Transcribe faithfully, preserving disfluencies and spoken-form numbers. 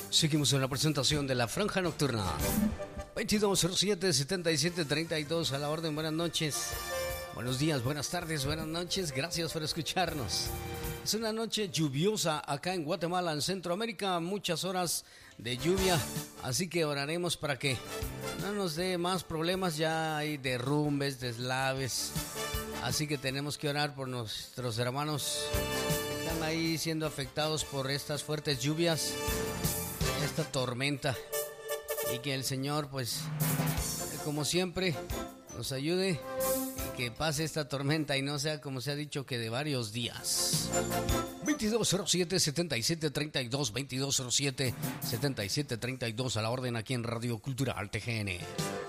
Seguimos en la presentación de la Franja Nocturna. veintidós cero siete, setenta y siete treinta y dos a la orden. Buenas noches, buenos días, buenas tardes, buenas noches. Gracias por escucharnos. Es una noche lluviosa acá en Guatemala, en Centroamérica. Muchas horas de lluvia, así que oraremos para que no nos dé más problemas. Ya hay derrumbes, deslaves, así que tenemos que orar por nuestros hermanos que están ahí siendo afectados por estas fuertes lluvias, esta tormenta, y que el Señor, pues, como siempre, nos ayude y que pase esta tormenta y no sea, como se ha dicho, que de varios días. veintidós cero siete, setenta y siete treinta y dos, veintidós cero siete, setenta y siete treinta y dos a la orden aquí en Radio Cultural T G N.